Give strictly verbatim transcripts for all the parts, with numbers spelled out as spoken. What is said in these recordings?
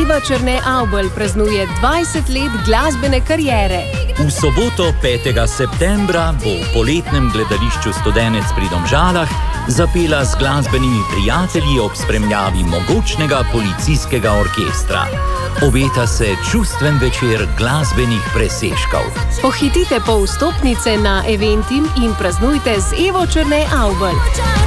Iva Černe-Avbelj praznuje dvajset let glasbene kariere. V soboto petega septembra bo v poletnem gledališču Studenec pri Domžalah zapela z glasbenimi prijatelji ob spremljavi mogočnega policijskega orkestra. Obeta se čustven večer glasbenih presežkov. Pohitite po vstopnice na Eventim in praznujte z Ivo Černe-Avbelj.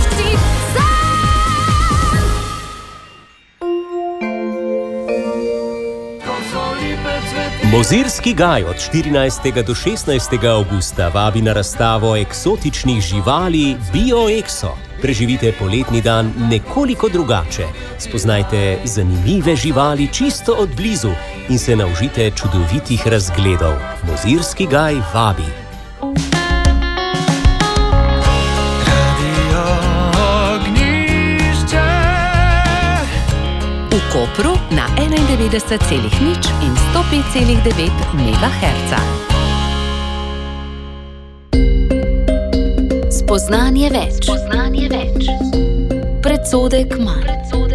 Mozirski gaj od štirinajstega do šestnajstega avgusta vabi na razstavo eksotičnih živali BioExo. Preživite poletni dan nekoliko drugače. Spoznajte zanimive živali čisto od blizu in se naužite čudovitih razgledov. Mozirski gaj vabi. V Kopru na enaindevetdeset celih nič in sto pet celih devet megaherca. Spoznanje več. Spoznanje več. Predsodek manj.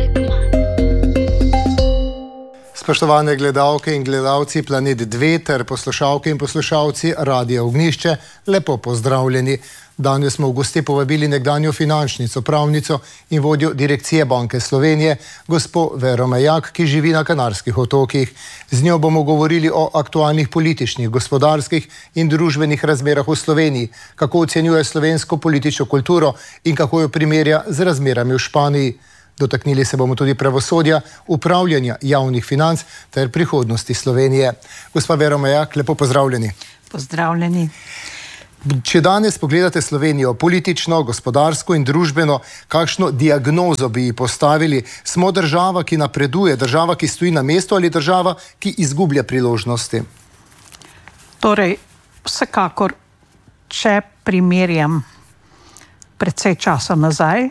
Spoštovane gledalke in gledalci Planet dve ter poslušalke in poslušalci Radia Ognjišče, lepo pozdravljeni. Danes smo v goste povabili nekdanjo finančnico, pravnico in vodjo Direkcije Banke Slovenije, gospo Vero Majak, ki živi na Kanarskih otokih. Z njo bomo govorili o aktualnih političnih, gospodarskih in družbenih razmerah v Sloveniji, kako ocenjuje slovensko politično kulturo in kako jo primerja z razmerami v Španiji. Dotaknili se bomo tudi pravosodja, upravljanja javnih financ ter prihodnosti Slovenije. Gospa Vero Majak, lepo pozdravljeni. Pozdravljeni. Če danes pogledate Slovenijo politično, gospodarsko in družbeno, kakšno diagnozo bi ji postavili? Smo država, ki napreduje, država, ki stoji na mestu ali država, ki izgublja priložnosti? Torej, vsekakor, če primerjam precej časa nazaj,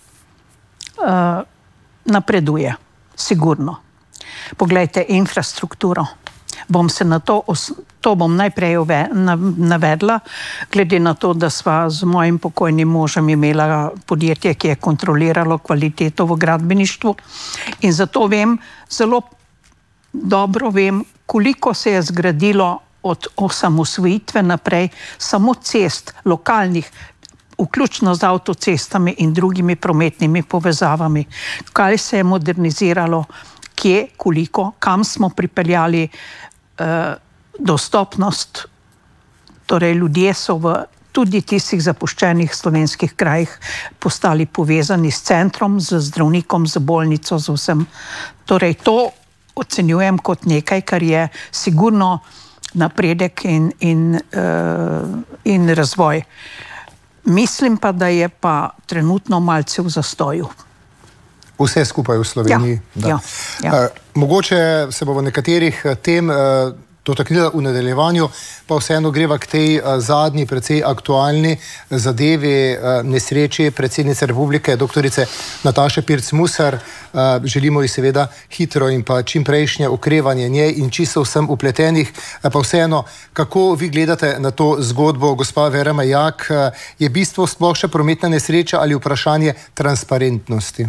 uh, napreduje, sigurno. Poglejte, infrastrukturo. Bom se na to, to bom najprej navedla, glede na to, da sva z mojim pokojnim možem imela podjetje, ki je kontroliralo kvaliteto v gradbeništvu in zato vem, zelo dobro vem, koliko se je zgradilo od osamosvojitve naprej samo cest, lokalnih, vključno z avtocestami in drugimi prometnimi povezavami. Kaj se je moderniziralo, kje, koliko, kam smo pripeljali eh, dostopnost. Torej, ljudje so v tudi tistih zapuščenih slovenskih krajih postali povezani s centrom, z zdravnikom, z bolnico, z vsem. Torej, to ocenjujem kot nekaj, kar je sigurno napredek in, in, uh, in razvoj. Mislim pa, da je pa trenutno malce v zastoju. Vse skupaj v Sloveniji. Ja, ja, ja. Uh, mogoče se bo v nekaterih tem uh, dotaknila v nadaljevanju, pa vseeno greva k tej uh, zadnji, precej aktualni zadevi uh, nesreči predsednice Republike, doktorice Nataše Pirc Musar. Uh, želimo ji seveda hitro in pa čimprejšnje okrevanje njej in čisto vsem upletenih. Uh, pa vseeno, kako vi gledate na to zgodbo, gospa Vera Majak? Uh, je bistvo sploh še prometna nesreča ali vprašanje transparentnosti?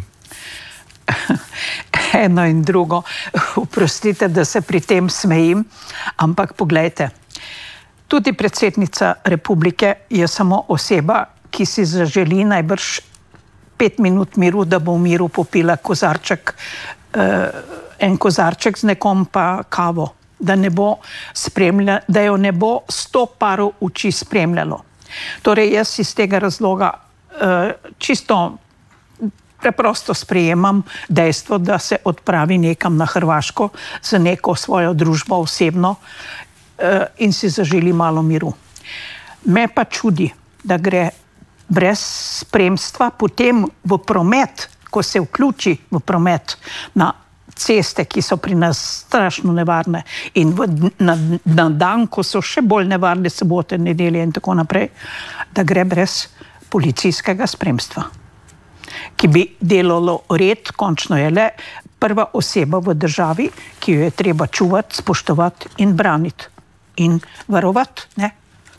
Eno in drugo. Oprostite, da se pri tem smejim, ampak poglejte, tudi predsednica Republike je samo oseba, ki si zaželi najbrž pet minut miru, da bo v miru popila kozarček, eh, en kozarček z nekom pa kavo, da, ne bo spremlja, da jo ne bo sto parov oči spremljalo. Torej, jaz iz tega razloga eh, čisto preprosto sprejemam dejstvo, da se odpravi nekam na Hrvaško za neko svojo družbo osebno eh, in si zaželi malo miru. Me pa čudi, da gre brez spremstva potem v promet, ko se vključi v promet na ceste, ki so pri nas strašno nevarne in v, na, na dan, ko so še bolj nevarne sobote, nedelje in tako naprej, da gre brez policijskega spremstva, ki bi delalo red. Končno je le prva oseba v državi, ki jo je treba čuvati, spoštovati in braniti in varovati. Ne?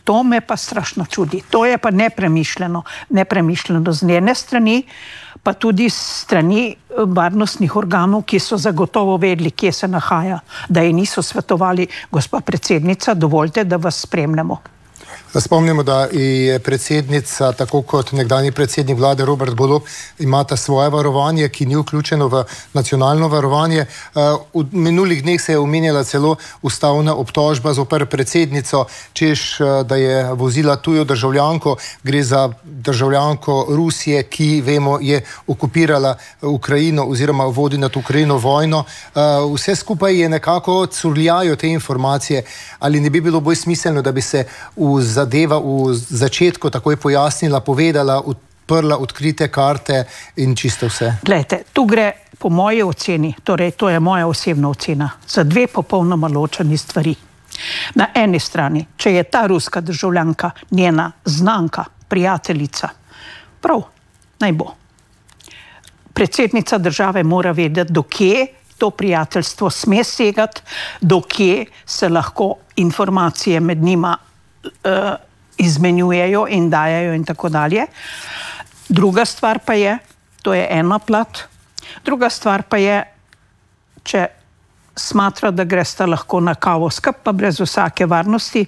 To me pa strašno čudi. To je pa nepremišljeno. Nepremišljeno z njene strani, pa tudi strani varnostnih organov, ki so zagotovo vedeli, kje se nahaja, da ji niso svetovali, gospa predsednica, dovolite, da vas spremljamo. Spomnimo, da je predsednica, tako kot nekdanji predsednik vlade Robert Golob, imata svoje varovanje, ki ni vključeno v nacionalno varovanje. V minulih dneh se je omenjala celo ustavna obtožba zoper predsednico, češ, da je vozila tujo državljanko, gre za državljanko Rusije, ki, vemo, je okupirala Ukrajino oziroma vodi nad Ukrajino vojno. Vse skupaj je nekako curljajo te informacije. Ali ne bi bilo bolj smiselno, da bi se v zadeva v začetku takoj pojasnila, povedala, odprla odkrite karte in čisto vse? Glejte, tu gre po moji oceni, torej to je moja osebna ocena, za dve popolnoma ločeni stvari. Na eni strani, če je ta ruska državljanka njena znanka, prijateljica, prav, naj bo. Predsednica države mora vedeti, do kje to prijateljstvo sme segati, do kje se lahko informacije med njima uh, izmenjujejo in dajajo in tako dalje. Druga stvar pa je, to je ena plat, druga stvar pa je, če smatra, da gresta lahko na kavo skup, pa brez vsake varnosti,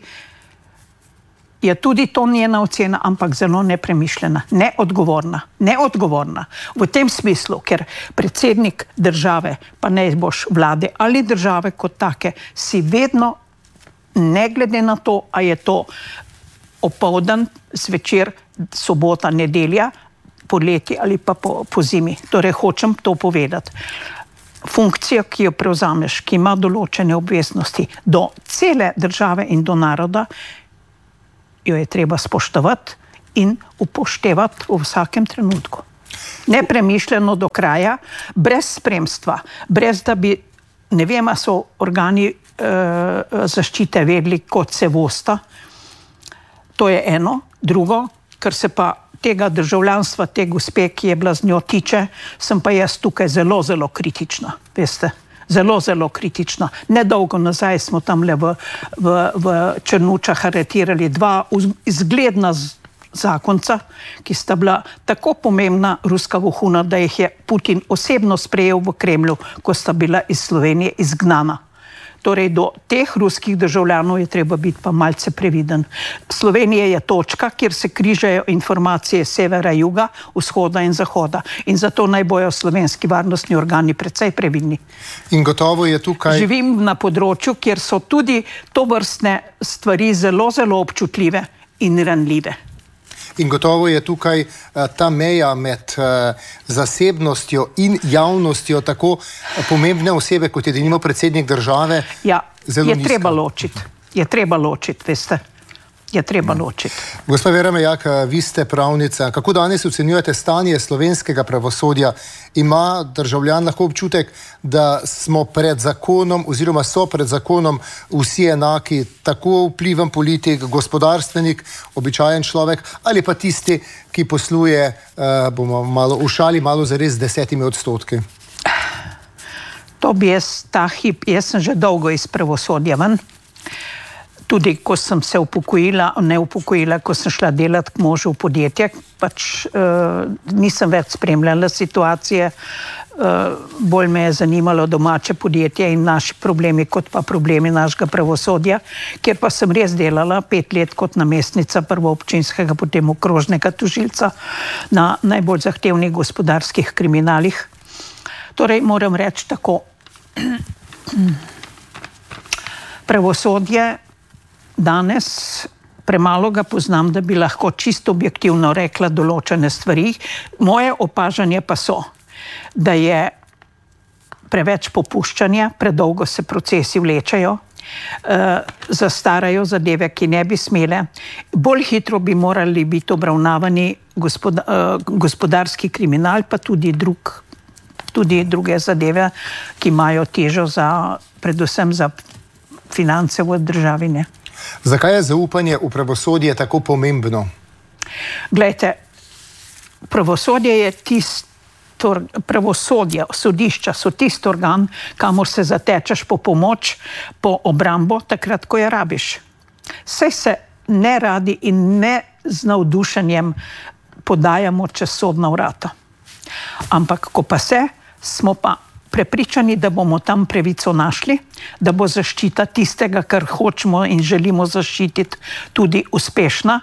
je tudi to njena ocena, ampak zelo nepremišljena, neodgovorna, neodgovorna. V tem smislu, ker predsednik države, pa ne boš vlade ali države kot take, si vedno, ne glede na to, a je to opoldan, zvečer, sobota, nedelja, poleti ali pa po, po zimi. Torej, hočem to povedati. Funkcija, ki jo prevzameš, ki ima določene obveznosti do cele države in do naroda, jo je treba spoštovati in upoštevati v vsakem trenutku. Nepremišljeno do kraja, brez spremstva, brez da bi, ne vem, a so organi e, zaščite vedeli, kot se vosta. To je eno. Drugo, kar se pa tega državljanstva, te gospe, ki je bila z njo tiče, sem pa jaz tukaj zelo, zelo kritična, veste. Zelo, zelo kritična. Nedolgo nazaj smo tam le v, v, v Črnučah aretirali dva izgledna zakonca, ki sta bila tako pomembna ruska vohuna, da jih je Putin osebno sprejel v Kremlju, ko sta bila iz Slovenije izgnana. Torej, do teh ruskih državljanov je treba biti pa malce previden. Slovenija je točka, kjer se križajo informacije severa, juga, vzhoda in zahoda. In zato naj bojo slovenski varnostni organi precej previdni. In gotovo je tukaj... Živim na področju, kjer so tudi tovrstne stvari zelo, zelo občutljive in ranljive. In gotovo je tukaj uh, ta meja med uh, zasebnostjo in javnostjo tako pomembne osebe, kot je denimo predsednik države, ja, zelo je nizka. Treba ločiti. Je treba ločiti, veste. Je treba ločiti. Gospa Vera Mejak, vi ste pravnica. Kako danes ocenjujete stanje slovenskega pravosodja? Ima državljan lahko občutek, da smo pred zakonom oziroma so pred zakonom vsi enaki, tako vpliven politik, gospodarstvenik, običajen človek ali pa tisti, ki posluje, uh, bomo malo ušali, malo zares z desetimi odstotki? To bi jaz, ta hip, jaz sem že dolgo iz pravosodja ven. Tudi, ko sem se upokojila, ne upokojila, ko sem šla delati k možu v podjetje, pač uh, nisem več spremljala situacije, uh, bolj me je zanimalo domače podjetje in naši problemi, kot pa problemi našega pravosodja, kjer pa sem res delala pet let kot namestnica prvoobčinskega, potem okrožnega tožilca na najbolj zahtevnih gospodarskih kriminalih. Torej, moram reči tako, pravosodje danes premalo ga poznam, da bi lahko čisto objektivno rekla določene stvari. Moje opažanje pa so, da je preveč popuščanja, predolgo se procesi vlečejo, eh, zastarajo zadeve, ki ne bi smele. Bolj hitro bi morali biti obravnavani gospod, eh, gospodarski kriminal, pa tudi, drug, tudi druge zadeve, ki imajo težo za, predvsem za finance v državi, ne. Zakaj je zaupanje v pravosodje tako pomembno? Glejte, pravosodje je tisto, pravosodje, sodišča so tisti organ, kamor se zatečeš po pomoč, po obrambo, takrat, ko je rabiš. Saj se ne radi in ne z navdušenjem podajamo čez sodna vrata. Ampak ko pa se, smo pa prepričani, da bomo tam pravico našli, da bo zaščita tistega, kar hočemo in želimo zaščititi, tudi uspešna.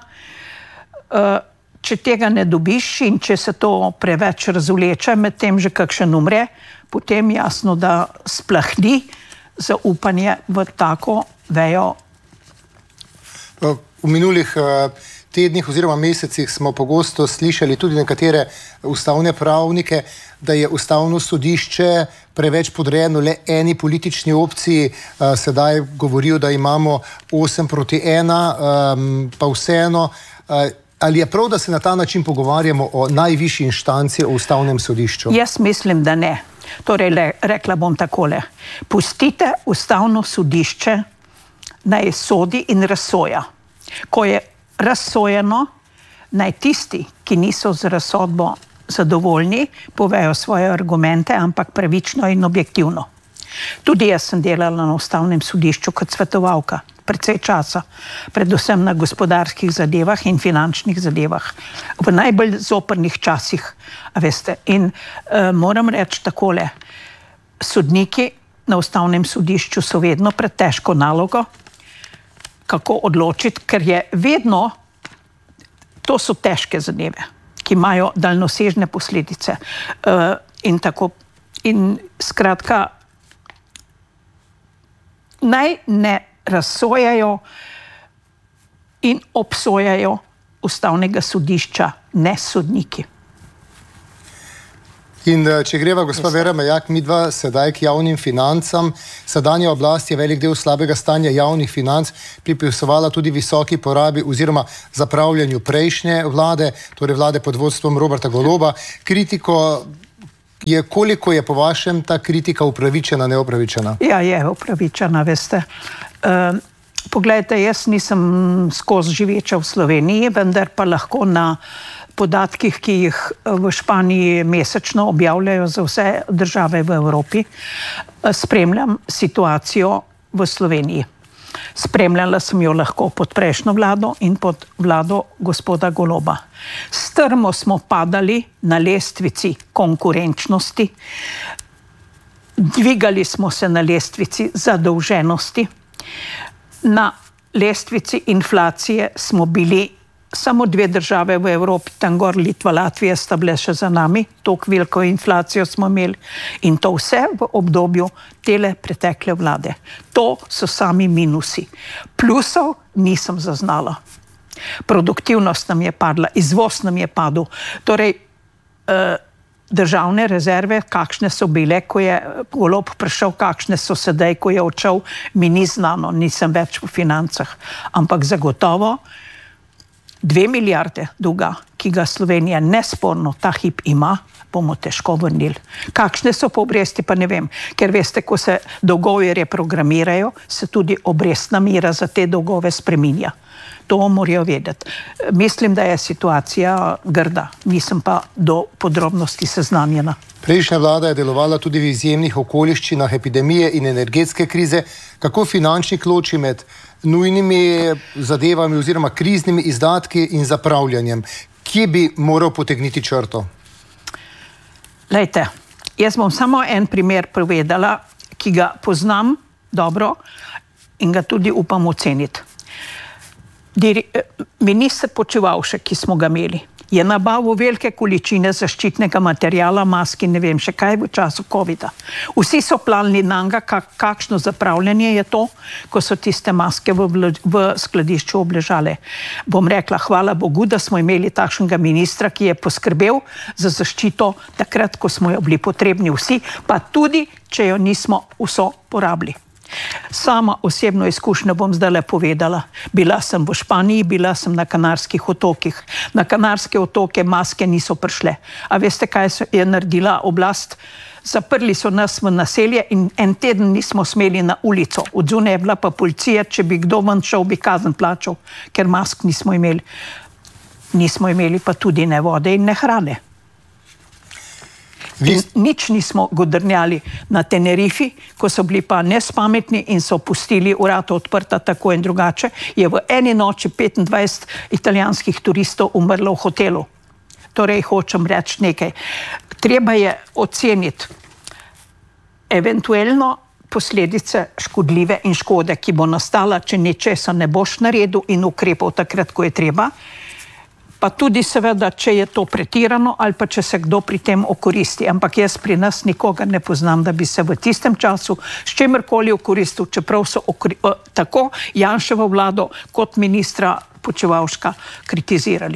Če tega ne dobiš in če se to preveč razvleče, med tem že kakšen umre, potem jasno, da splahni zaupanje v tako vejo. V minulih tednih oziroma mesecih smo pogosto slišali tudi nekatere ustavne pravnike, da je ustavno sodišče preveč podrejeno le eni politični opciji. Sedaj govorijo, da imamo osem proti ena, pa vseeno. Ali je prav, da se na ta način pogovarjamo o najvišji inštanci, o ustavnem sodišču? Jaz mislim, da ne. Torej, le, rekla bom takole. Pustite ustavno sodišče naj sodi in razsoja. Ko je razsojeno, naj tisti, ki niso z razsodbo zadovoljni, povejo svoje argumente, ampak pravično in objektivno. Tudi jaz sem delala na ustavnem sodišču kot svetovalka, precej časa, predvsem na gospodarskih zadevah in finančnih zadevah, v najbolj zoprnih časih, a veste. In uh, moram reči takole, sodniki na ustavnem sodišču so vedno pred težko nalogo, kako odločiti, ker je vedno, to so težke zadeve, ki imajo daljnosežne posledice. Uh, in tako, in skratka, naj ne razsojajo in obsojajo ustavnega sodišča, ne sodniki. In če greva, gospa Vera Majak, midva sedaj k javnim financam. Sedanja oblast je velik del slabega stanja javnih financ pripisovala tudi visoki porabi oziroma zapravljanju prejšnje vlade, torej vlade pod vodstvom Roberta Goloba. Kritiko je, koliko je po vašem ta kritika upravičena, neopravičena? Ja, je upravičena, veste. Uh, poglejte, jaz nisem skozi živeča v Sloveniji, vendar pa lahko na podatkih, ki jih v Španiji mesečno objavljajo za vse države v Evropi, spremljam situacijo v Sloveniji. Spremljala sem jo lahko pod prejšnjo vlado in pod vlado gospoda Goloba. Strmo smo padali na lestvici konkurenčnosti, dvigali smo se na lestvici zadolženosti, na lestvici inflacije smo bili samo dve države v Evropi, tam gor Litva, Latvija sta bile še za nami, toliko veliko inflacijo smo imeli in to vse v obdobju tele pretekle vlade. To so sami minusi. Plusov nisem zaznala. Produktivnost nam je padla, izvoz nam je padel. Torej, eh, državne rezerve, kakšne so bile, ko je Golob prišel, kakšne so sedaj, ko je odšel, mi ni znano, nisem več v financah. Ampak zagotovo dve milijarde dolga, ki ga Slovenija nesporno ta hip ima, bomo težko vrnili. Kakšne so pa obresti, pa ne vem. Ker veste, ko se dolgovi reprogramirajo, se tudi obrestna mera za te dolgove spreminja. To morajo vedeti. Mislim, da je situacija grda. Nisem pa do podrobnosti seznanjena. Prejšnja vlada je delovala tudi v izjemnih okoliščinah epidemije in energetske krize. Kako finančnik loči med nujnimi zadevami oziroma kriznimi izdatki in zapravljanjem? Kje bi moral potegniti črto? Lejte, jaz bom samo en primer povedala, ki ga poznam dobro in ga tudi upam oceniti. Diri, minister Počivalšek, ki smo ga imeli, je nabavil velike količine zaščitnega materijala, maski, ne vem še kaj v času covida. Vsi so planili nanga, kak, kakšno zapravljanje je to, ko so tiste maske v, v skladišču obležale. Bom rekla, hvala Bogu, da smo imeli takšnega ministra, ki je poskrbel za zaščito takrat, ko smo jo bili potrebni vsi, pa tudi, če jo nismo vso porabili. Sama osebno izkušnjo bom zdaj le povedala. Bila sem v Španiji, bila sem na Kanarskih otokih. Na Kanarske otoke maske niso prišle. A veste, kaj je naredila oblast? Zaprli so nas v naselje in en teden nismo smeli na ulico. Odzune je bila pa policija, če bi kdo ven šel, bi kazen plačal, ker mask nismo imeli. Nismo imeli pa tudi ne vode in ne hrane. Vi... Nič nismo godrnjali na Tenerifi, ko so bili pa nespametni in so pustili vrata odprta tako in drugače, je v eni noči petindvajset italijanskih turistov umrlo v hotelu. Torej, hočem reči nekaj. Treba je oceniti eventualno posledice škodljive in škode, ki bo nastala, če nečesa ne boš naredil in ukrepal takrat, ko je treba. Pa tudi seveda, če je to pretirano ali pa če se kdo pri tem okoristi. Ampak jaz pri nas nikogar ne poznam, da bi se v tistem času s čemerkoli okoristil, čeprav so okri, uh, tako Janševo vlado kot ministra Počivalška kritizirali.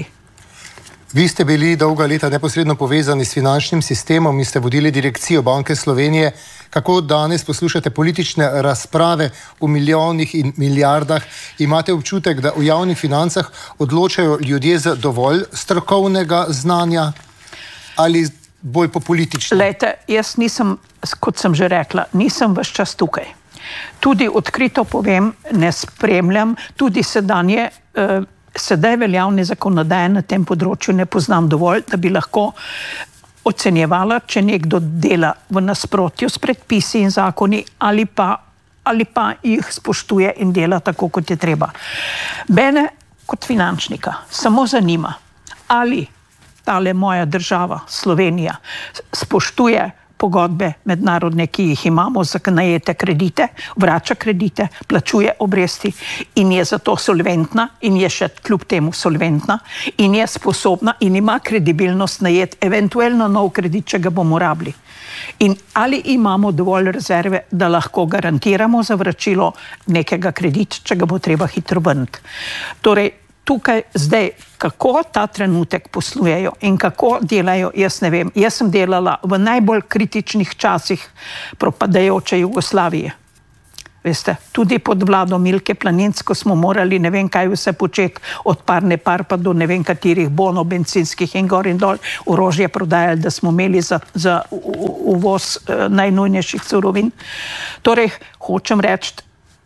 Vi ste bili dolga leta neposredno povezani s finančnim sistemom in ste vodili direkcijo Banke Slovenije. Kako danes poslušate politične razprave o milijonih in milijardah? Imate občutek, da v javnih financah odločajo ljudje z dovolj strokovnega znanja ali bolj po političnem? Lejte, jaz nisem, kot sem že rekla, nisem ves čas tukaj. Tudi odkrito povem, ne spremljam, tudi sedanje eh, sedaj veljavne zakonodaje na tem področju ne poznam dovolj, da bi lahko ocenjevala, če nekdo dela v nasprotju s predpisi in zakoni ali pa, ali pa jih spoštuje in dela tako, kot je treba. Mene kot finančnika samo zanima, ali tale moja država, Slovenija, spoštuje pogodbe mednarodne, ki jih imamo za najete kredite, vrača kredite, plačuje obresti in je zato solventna in je še kljub temu solventna in je sposobna in ima kredibilnost najeti eventualno nov kredit, če ga bomo rabili. In ali imamo dovolj rezerve, da lahko garantiramo za vračilo nekega kredita, če ga bo treba hitro vrniti. Torej, tukaj zdaj, kako ta trenutek poslujejo in kako delajo, jaz ne vem. Jaz sem delala v najbolj kritičnih časih propadajoče Jugoslavije. Veste, tudi pod vlado Milke Planinc, ko smo morali ne vem kaj vse početi, od parne par pa do ne vem katerih bonov bencinskih in gor in dol, orožje prodajali, da smo imeli za, za uvoz uh, najnujnejših surovin. Torej, hočem reči,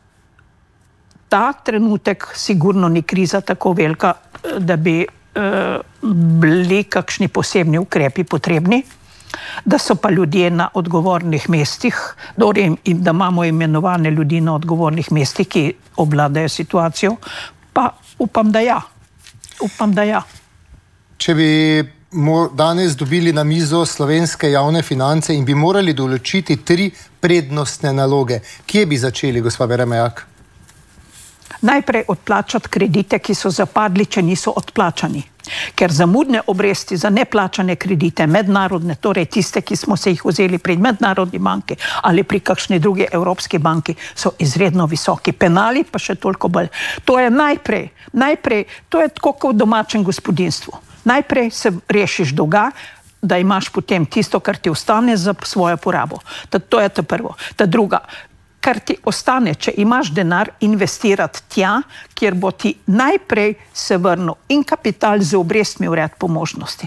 ta trenutek sigurno ni kriza tako velika, da bi uh, bili kakšni posebni ukrepi potrebni, da so pa ljudje na odgovornih mestih, in da imamo imenovane ljudi na odgovornih mestih, ki obvladajo situacijo, pa upam, da ja. Upam, da ja. Če bi danes dobili na mizo slovenske javne finance in bi morali določiti tri prednostne naloge, kje bi začeli, gospa Veremejak? Najprej odplačati kredite, ki so zapadli, če niso odplačani. Ker zamudne obresti za neplačane kredite, mednarodne, torej tiste, ki smo se jih vzeli pri mednarodni banki ali pri kakšni drugi evropski banki, so izredno visoki. Penali pa še toliko bolj. To je najprej, najprej, to je tako kot v domačem gospodinjstvu. Najprej se rešiš dolga, da imaš potem tisto, kar ti ostane za svojo porabo. To je to prvo. Ta druga, kar ti ostane, če imaš denar, investirati tja, kjer bo ti najprej se vrnil in kapital z obrestmi vred po možnosti.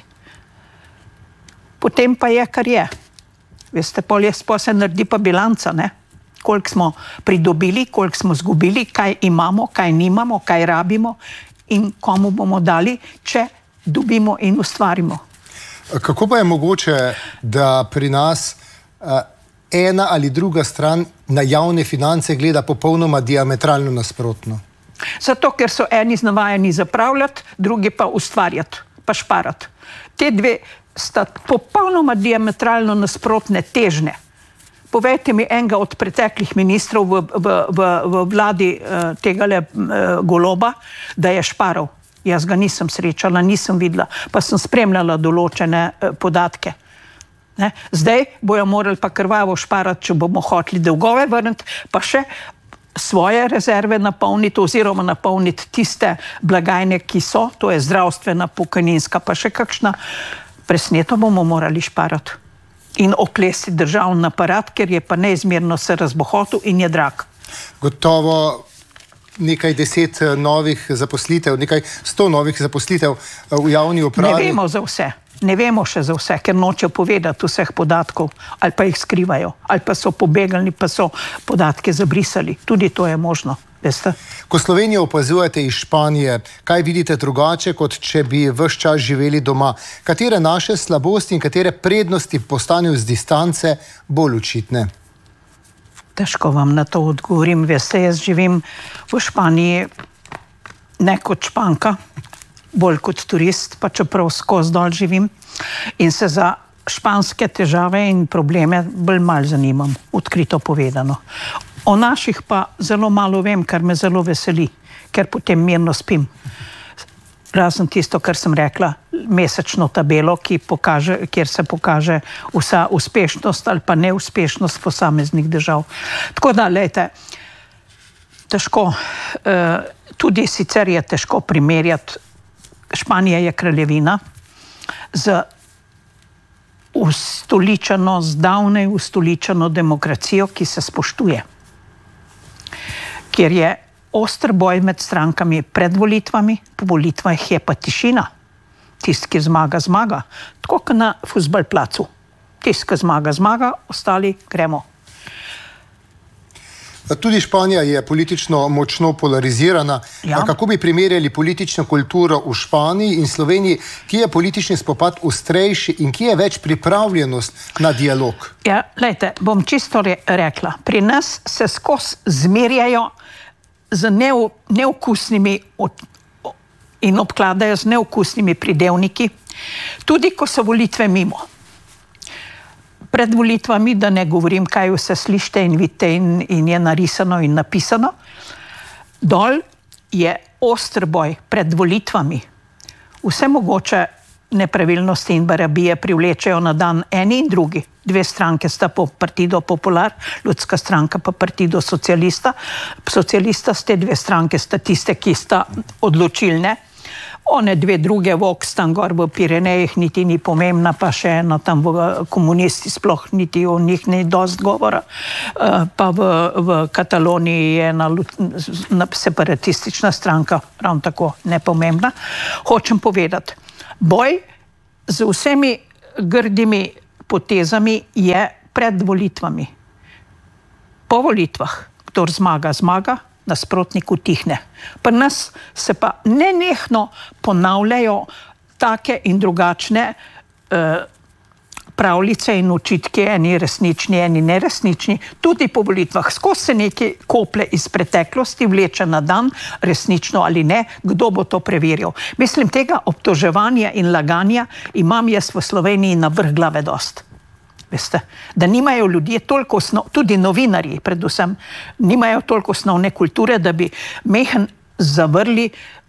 Potem pa je, kar je. Veste, pol je spo se naredi pa bilanca, ne? Koliko smo pridobili, koliko smo zgubili, kaj imamo, kaj nimamo, kaj rabimo in komu bomo dali, če dobimo in ustvarimo. Kako pa je mogoče, da pri nas uh, ena ali druga stran na javne finance gleda popolnoma diametralno nasprotno? Zato, ker so eni navajeni zapravljati, drugi pa ustvarjati, pa šparati. Te dve sta popolnoma diametralno nasprotne težnje. Povejte mi enega od preteklih ministrov v, v, v, v vladi uh, tegale uh, Goloba, da je šparal. Jaz ga nisem srečala, nisem videla, pa sem spremljala določene uh, podatke. Ne? Zdaj bojo morali pa krvavo šparati, če bomo hoteli dolgove vrniti, pa še svoje rezerve napolniti oziroma napolniti tiste blagajne, ki so, to je zdravstvena, pokojninska, pa še kakšna. Presneto bomo morali šparati in oklesti državni aparat, ker je pa neizmerno se razbohotil in je drag. Gotovo nekaj deset novih zaposlitev, nekaj sto novih zaposlitev v javni upravi. Ne vemo za vse. Ne vemo še za vse, ker nočejo povedati vseh podatkov, ali pa jih skrivajo, ali pa so pobegali, pa so podatke zabrisali. Tudi to je možno. Veste? Ko Slovenijo opazujete iz Španije, kaj vidite drugače, kot če bi ves čas živeli doma? Katere naše slabosti in katere prednosti postanejo z distance bolj očitne? Težko vam na to odgovorim. Veste, jaz živim v Španiji ne kot Španka, bolj kot turist, pa čeprav skozi dol živim in se za španske težave in probleme bolj malo zanimam, odkrito povedano. O naših pa zelo malo vem, kar me zelo veseli, ker potem mirno spim. Razen tisto, kar sem rekla, mesečno tabelo, ki pokaže, kjer se pokaže vsa uspešnost ali pa neuspešnost posameznih držav. Tako da, lejte, težko, tudi sicer je težko primerjati. Španija je kraljevina z ustoličeno, zdavnej ustoličeno demokracijo, ki se spoštuje. Kjer je oster boj med strankami pred volitvami, po volitvah je pa tišina. Tisti, ki zmaga, zmaga. Tako kot na fuzbal placu. Tisti, ki zmaga, zmaga, ostali gremo. Tudi Španija je politično močno polarizirana. Ja. Kako bi primerjali politično kulturo v Španiji in Sloveniji, ki je politični spopad ostrejši in ki je več pripravljenost na dialog? Ja, lejte, bom čisto re rekla. Pri nas se skozi zmerjajo z neu, neukusnimi od, in obkladajo z neukusnimi pridevniki, tudi ko so volitve mimo. Pred volitvami, da ne govorim, kaj vse slišite in vidite in, in je narisano in napisano, dol je oster boj pred volitvami. Vse mogoče nepravilnosti in barabije privlečejo na dan eni in drugi. Dve stranke sta po Partido Popular, Ljudska stranka pa Partido Socialista. Socialista ste dve stranke, sta tiste, ki sta odločilne. One dve druge, Vox tam gor v Pirenejih, niti ni pomembna, pa še ena tam v komunisti, sploh niti o njih ni dost govora. Pa v, v Kataloniji je ena separatistična stranka, ravno tako nepomembna. Hočem povedati, boj z vsemi grdimi potezami je pred volitvami. Po volitvah, kdor zmaga, zmaga, nasprotnik utihne. Pri nas se pa nenehno ponavljajo take in drugačne eh, pravljice in očitki, eni resnični, eni neresnični. Tudi po volitvah skozi se neke koplje iz preteklosti vleče na dan, resnično ali ne, kdo bo to preveril. Mislim, tega obtoževanja in laganja imam jaz v Sloveniji na vrh glave dost. Veste, da nimajo ljudje toliko osnov, tudi novinarji predvsem, nimajo toliko osnovne kulture, da bi mehen zavrli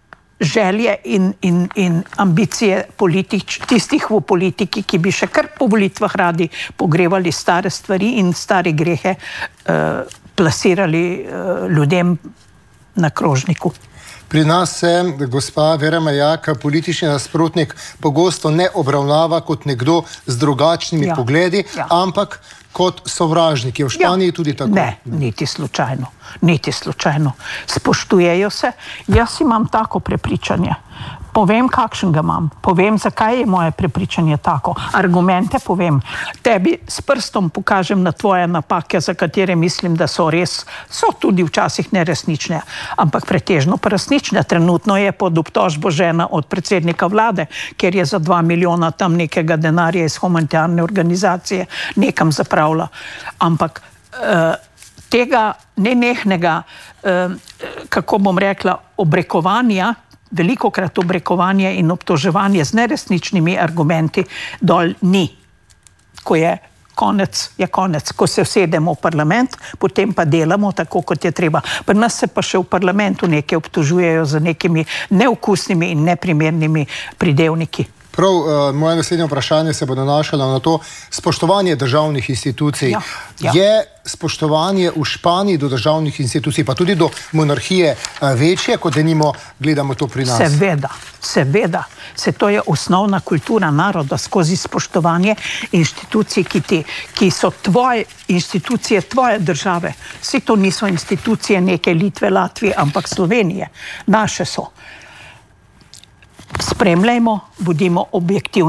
želje in, in, in ambicije politič, tistih v politiki, ki bi še kar po volitvah radi pogrevali stare stvari in stare grehe eh, plasirali eh, ljudem na krožniku. Pri nas se gospa Vera Majak, politični nasprotnik, pogosto ne obravnava kot nekdo z drugačnimi ja, pogledi, ja. ampak kot sovražnik. Je v Španiji ja, tudi tako? Ne, niti slučajno. Niti slučajno. Spoštujejo se. Jaz imam tako prepričanje. Povem, kakšen ga imam. Povem, zakaj je moje prepričanje tako. Argumente povem. Tebi s prstom pokažem na tvoje napake, za katere mislim, da so res, so tudi včasih neresnične, ampak pretežno pa resnične. Trenutno je pod obtožbo žena od predsednika vlade, ker je za dva milijona tam nekega denarja iz humanitarne organizacije nekam zapravila. Ampak uh, tega nenehnega, uh, kako bom rekla, obrekovanja, velikokrat obrekovanje in obtoževanje z neresničnimi argumenti dol ni. Ko je konec, je konec. Ko se usedemo v parlament, potem pa delamo tako, kot je treba. Pri nas se pa še v parlamentu nekaj obtožujejo z nekimi neukusnimi in neprimernimi pridevniki. Prav, uh, moje naslednje vprašanje se bo nanašalo na to spoštovanje državnih institucij. Ja, ja. Je spoštovanje v Španiji do državnih institucij, pa tudi do monarhije uh, večje, kot denimo gledamo to pri nas? Seveda, seveda. Se to je osnovna kultura naroda, skozi spoštovanje inštitucij, ki, ti, ki so tvoje institucije, tvoje države. Vsi to niso institucije neke Litve, Latvije, ampak Slovenije. Naše so. Spremljajmo, bodimo objektivni,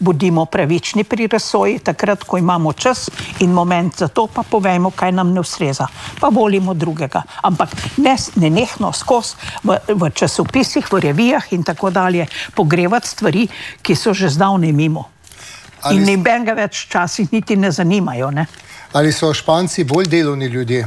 bodimo pravični pri razsoji, takrat, ko imamo čas in moment za to, pa povejmo, kaj nam ne ustreza. Pa volimo drugega. Ampak ne, ne nehno skozi v, v časopisih, v revijah in tako dalje pogrevati stvari, ki so že zdavnaj mimo. Ali... In nobenega več časih niti ne zanimajo. Ne? Ali so Španci bolj delovni ljudje?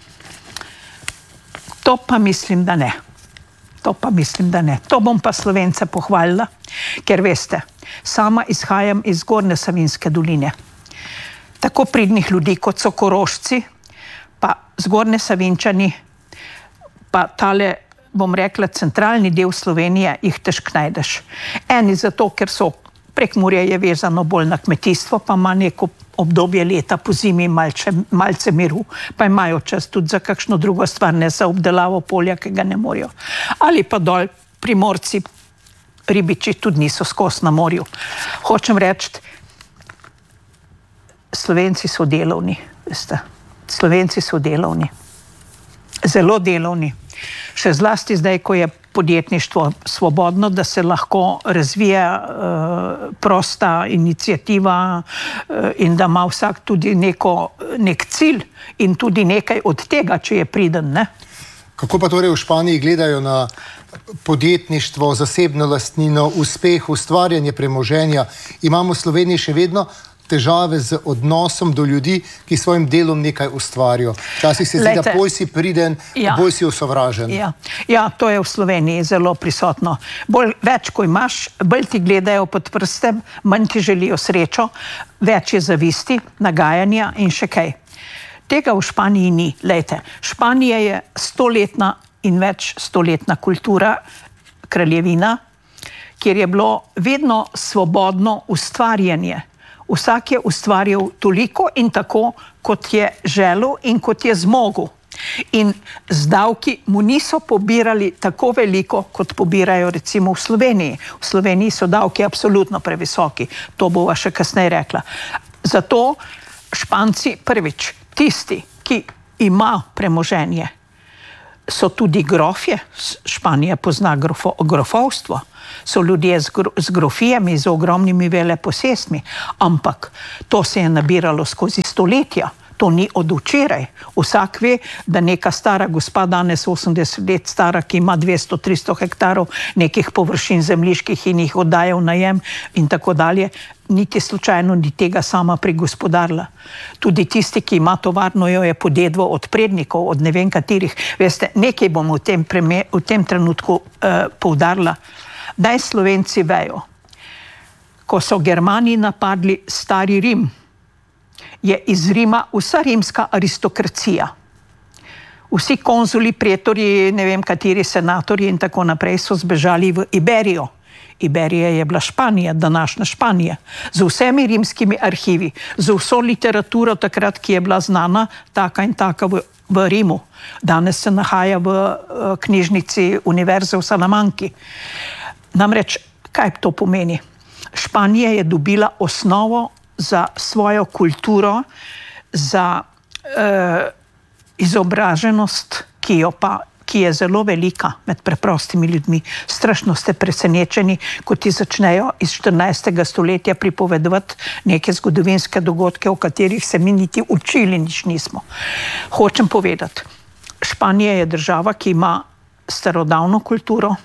To pa mislim, da ne. To pa mislim, da ne. To bom pa Slovence pohvalila, ker veste, sama izhajam iz Zgornje Savinjske doline. Tako pridnih ljudi, kot so Korošci, pa Zgornje Savinjčani, pa tale, bom rekla, centralni del Slovenije, jih težko najdeš. Eni zato, ker so Prekmurje je vezano bolj na kmetijstvo, pa ima neko obdobje leta po zimi malce, malce miru, pa imajo čas tudi za kakšno drugo stvar, ne za obdelavo polja, ki ga ne morajo. Ali pa dol Primorci, ribiči tudi niso skozi na morju. Hočem reči, Slovenci so delovni, veste. Slovenci so delovni. Zelo delovni. Še zlasti zdaj, ko je podjetništvo svobodno, da se lahko razvije uh, prosta iniciativa uh, in da ima vsak tudi neko, nek cilj in tudi nekaj od tega, če je priden. Ne? Kako pa torej v Španiji gledajo na podjetništvo, zasebno lastnino, uspeh, ustvarjanje premoženja? Imamo v Sloveniji še vedno težave z odnosom do ljudi, ki svojim delom nekaj ustvarijo. Včasih se zdi, da bolj si priden, ja. bolj si osovražen. Ja. ja, to je v Sloveniji zelo prisotno. Bolj, več, ko imaš, bolj ti gledajo pod prstem, manj ti želijo srečo, več je zavisti, nagajanja in še kaj. Tega v Španiji ni. Lejte, Španija je stoletna in več stoletna kultura, kraljevina, kjer je bilo vedno svobodno ustvarjanje. Vsak je ustvarjal toliko in tako, kot je želel in kot je zmogel. In z davki mu niso pobirali tako veliko, kot pobirajo recimo v Sloveniji. V Sloveniji so davki absolutno previsoki. To bova še kasneje rekla. Zato Španci prvič, tisti, ki ima premoženje, so tudi grofje. Španija pozna grofo, grofovstvo. So ljudje z, gro, z grofijami, z ogromnimi veleposestmi, ampak to se je nabiralo skozi stoletja. To ni od včeraj. Vsak ve, da neka stara gospa, danes osemdeset let stara, ki ima dvesto tristo hektarov nekih površin zemljiških in jih oddaja v najem in tako dalje, niti slučajno ni tega sama prigospodarila. Tudi tisti, ki ima tovarno, jo je podedvo od prednikov, od ne vem katerih. Veste, nekaj bom v tem, preme, v tem trenutku uh, poudarila. Daj Slovenci vejo, ko so Germani napadli stari Rim, je iz Rima vsa rimska aristokracija. Vsi konzuli, pretorji, ne vem kateri senatorji in tako naprej so zbežali v Iberijo. Iberija je bila Španija, današnja Španija, z vsemi rimskimi arhivi, z vso literaturo takrat, ki je bila znana, taka in taka v, v Rimu. Danes se nahaja v uh, knjižnici Univerze v Salamanki. Namreč, kaj to pomeni? Španija je dobila osnovo za svojo kulturo, za uh, izobraženost, ki, jo pa, ki je zelo velika med preprostimi ljudmi. Strašno ste presenečeni, ko ti začnejo iz štirinajstega stoletja pripovedovati neke zgodovinske dogodke, o katerih se mi niti učili nič nismo. Hočem povedati, Španija je država, ki ima starodavno kulturo,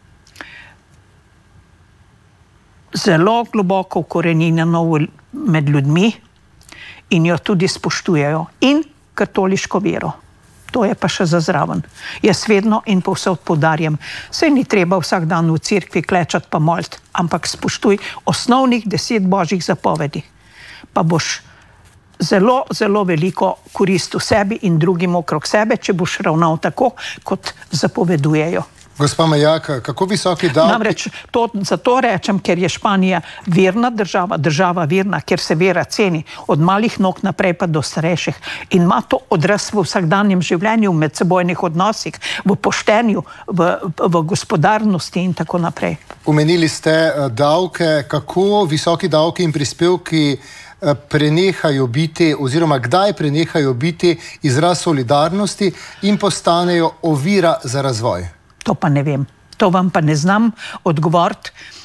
zelo globoko ukoreninjeno med ljudmi in jo tudi spoštujejo. In katoliško vero. To je pa še za zraven. Jaz vedno in povsod poudarjam, saj ni treba vsak dan v cerkvi klečati pa moliti, ampak spoštuj osnovnih deset božjih zapovedi. Pa boš zelo, zelo veliko koristil sebi in drugim okrog sebe, če boš ravnal tako, kot zapovedujejo. Gospa Majak, kako visoki davki? Namreč to, zato rečem, ker je Španija verna država, država verna, ker se vera ceni od malih nog naprej pa do starejših in ima to odraz v vsakdanjem življenju, v medsebojnih odnosih, v poštenju, v, v gospodarnosti in tako naprej. Omenili ste davke, kako visoki davki in prispevki prenehajo biti oziroma kdaj prenehajo biti izraz solidarnosti in postanejo ovira za razvoj? To pa ne vem. To vam pa ne znam odgovoriti.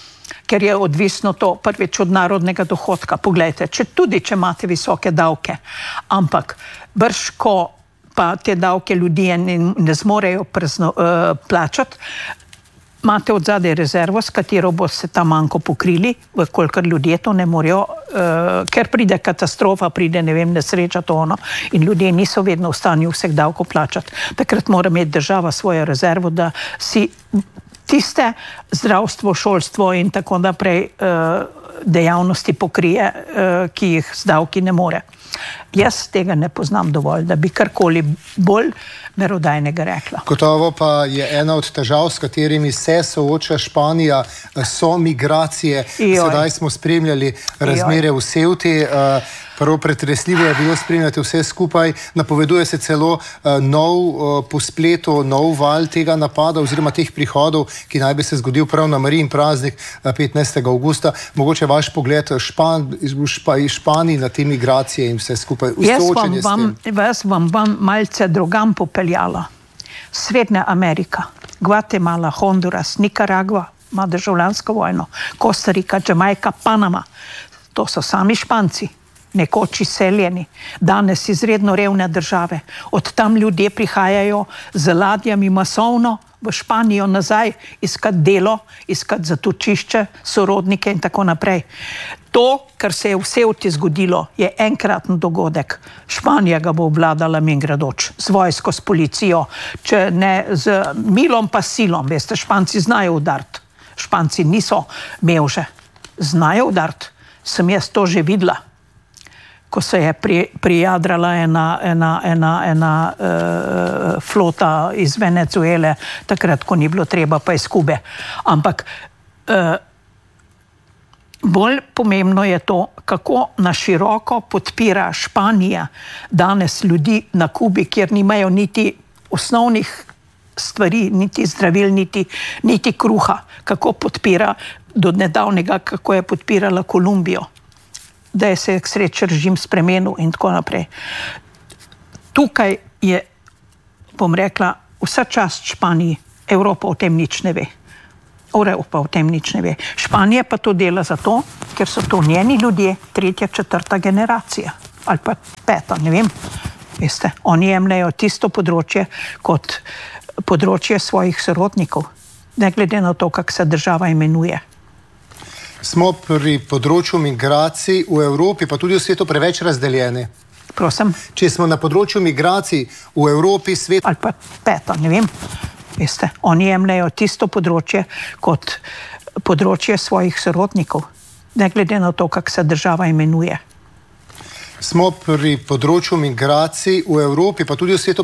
ker je odvisno to prvič od narodnega dohodka. Poglejte, če tudi, če imate visoke davke, ampak brž, ko pa te davke ljudje ne, ne zmorejo prezno, uh, plačati, imate od zadaj rezervo, s katero bo se ta manko pokrili, kolikor ljudje to ne morejo, uh, ker pride katastrofa, pride, ne vem, nesreča, to ono, in ljudje niso vedno v stanju vseh davkov plačati. Takrat mora imeti država svojo rezervo, da si tiste zdravstvo, šolstvo in tako naprej uh, dejavnosti pokrije, uh, ki jih z davki ne more. Jaz tega ne poznam dovolj, da bi karkoli bolj merodajnega rekla. Gotovo pa je ena od težav, s katerimi se sooča Španija, so migracije. Joj. Sedaj smo spremljali razmere v Ceuti. Prvo pretresljivo je bilo spremljati vse skupaj. Napoveduje se celo nov, po spletu nov val tega napada oziroma teh prihodov, ki naj bi se zgodil prav na Marijin praznik petnajstega avgusta. Mogoče vaš pogled Špan, Špa, Španiji na te migracije in vse skupaj. Jaz vam, vam, jaz vam, vam malce drugam popeljala. Srednja Amerika, Gvatemala, Honduras, Nikaragva ima državljansko vojno, Kostarika, Jamajka, Panama. To so sami Španci, nekoč izseljeni, danes izredno revne države. Od tam ljudje prihajajo z ladjami masovno v Španijo nazaj, iskat delo, iskat zatočišče, sorodnike in tako naprej. To, kar se je v Ceuti zgodilo, je enkratni dogodek. Španija ga bo obvladala mimogrede, z vojsko, s policijo, če ne z milom pa silom. Veste, Španci znajo udariti. Španci niso mevže. Znajo udariti. Sem jaz to že videla, ko se je pri, prijadrala ena, ena, ena, ena uh, flota iz Venezuele, takrat, ko ni bilo treba, pa iz Kube. Ampak uh, bolj pomembno je to, kako na široko podpira Španija danes ljudi na Kubi, kjer nimajo niti osnovnih stvari, niti zdravil, niti, niti kruha. Kako podpira do nedavnega, kako je podpirala Kolumbijo, da je se k sreči režim spremenil in tako naprej. Tukaj je, bom rekla, vsa čast Španiji, Evropa o tem nič ne ve. Evropa o tem nič ne ve. Španija pa to dela zato, ker so to njeni ljudje, tretja, četrta generacija. Ali pa peta, ne vem. Veste, oni jemljajo tisto področje kot področje svojih sorodnikov, ne glede na to, kako se država imenuje. Smo pri področju migracij v Evropi, pa tudi v svetu preveč razdeljeni. Prosim? Če smo na področju migracij v Evropi, svet... Ali pa peta, ne vem. Veste, oni jemljajo tisto področje kot področje svojih sorodnikov, ne glede na to, kako se država imenuje. Smo pri področju migracij v Evropi, pa tudi v svetu